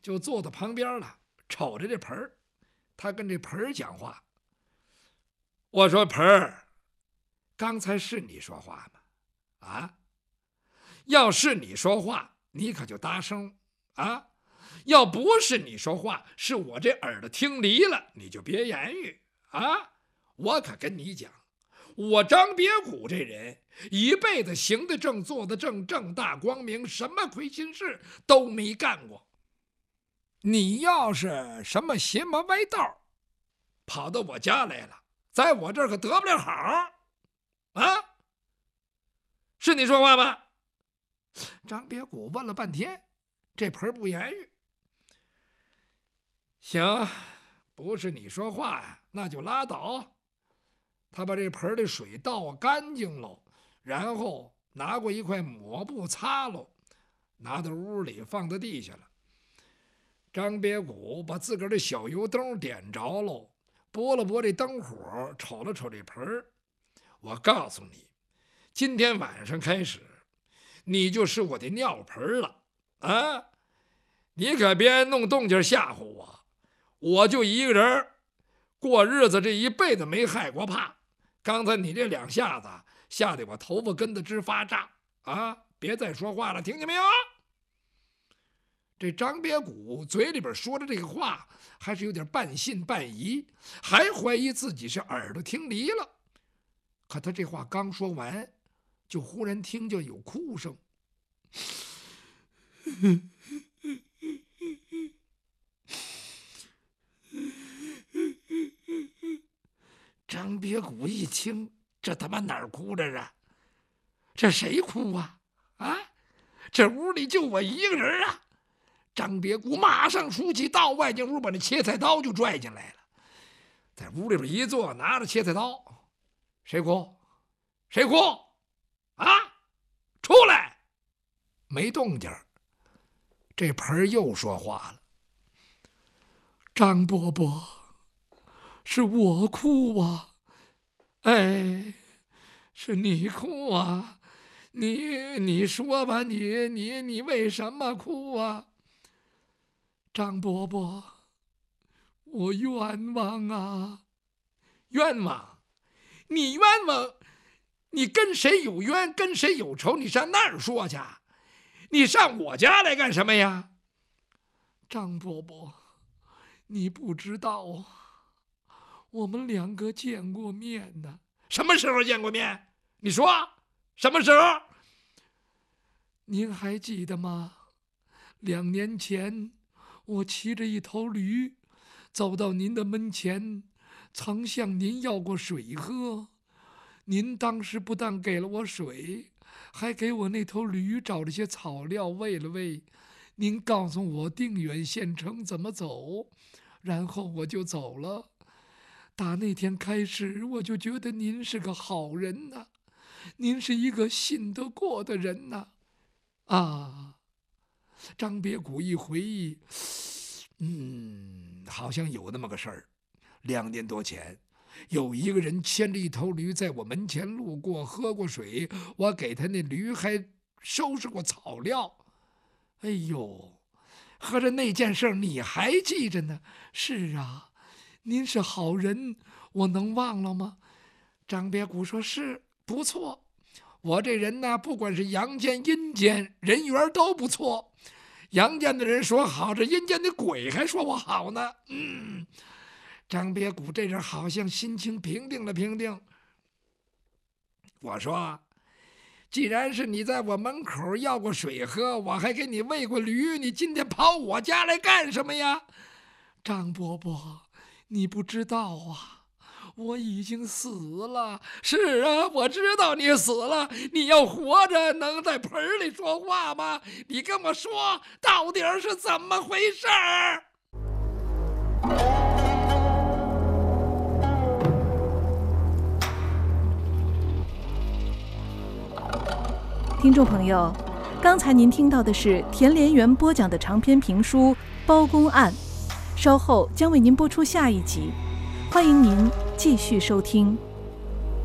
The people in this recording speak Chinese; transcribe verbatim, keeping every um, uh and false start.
就坐到旁边了，瞅着这盆儿。他跟这盆儿讲话。我说盆儿，刚才是你说话吗？啊，要是你说话，你可就搭声啊；要不是你说话，是我这耳朵听离了，你就别言语啊。我可跟你讲，我张别谷这人一辈子行得正，坐得正，正大光明，什么亏心事都没干过。你要是什么邪门歪道，跑到我家来了，在我这儿可得不了好啊！是你说话吗？张别谷问了半天，这盆不言语。行，不是你说话呀，那就拉倒。他把这盆的水倒干净喽，然后拿过一块抹布擦喽，拿到屋里放到地下了。张别谷把自个儿的小油灯点着喽，拨了拨这灯火，瞅了瞅这盆儿。我告诉你，今天晚上开始，你就是我的尿盆了啊！你可别弄动静吓唬我，我就一个人过日子，这一辈子没害过怕。刚才你这两下子吓得我头发根子直发胀啊！别再说话了，听见没有？这张别谷嘴里边说的这个话，还是有点半信半疑，还怀疑自己是耳朵听离了。可他这话刚说完，就忽然听见有哭声。张别谷一听，这他妈哪儿哭着啊？这谁哭啊？啊，这屋里就我一个人啊！张别谷马上出去到外间屋，把那切菜刀就拽进来了，在屋里边一坐，拿着切菜刀。谁哭？谁哭？啊！出来！没动静。这盆又说话了：“张伯伯，是我哭啊！哎，是你哭啊！你你说吧，你你你为什么哭啊？张伯伯，我冤枉啊！冤枉？你冤枉？你跟谁有冤？跟谁有仇？你上那儿说去。你上我家来干什么呀？张伯伯，你不知道，我们两个见过面呢。什么时候见过面？你说什么时候？您还记得吗？两年前，我骑着一头驴，走到您的门前，曾向您要过水喝。您当时不但给了我水，还给我那头驴找了些草料喂了喂。您告诉我定远县城怎么走，然后我就走了。打那天开始，我就觉得您是个好人呐、啊，您是一个信得过的人呐、啊。啊，张别谷一回忆，嗯，好像有那么个事儿。两年多前，有一个人牵着一头驴在我门前路过，喝过水，我给他那驴还收拾过草料。哎呦，合着那件事你还记着呢？是啊，您是好人，我能忘了吗？张别谷说：“是，不错。我这人呢，不管是阳间阴间，人缘都不错。阳间的人说好，这阴间的鬼还说我好呢。”嗯，张别谷这人好像心情平定了平定。我说：“既然是你在我门口要过水喝，我还给你喂过驴，你今天跑我家来干什么呀？”张伯伯，你不知道啊，我已经死了。是啊，我知道你死了。你要活着，能在盆里说话吗？你跟我说，到底是怎么回事儿？ 听众朋友，刚才您听到的是田连元播讲的长篇评书《包公案》，稍后将为您播出下一集，欢迎您继续收听。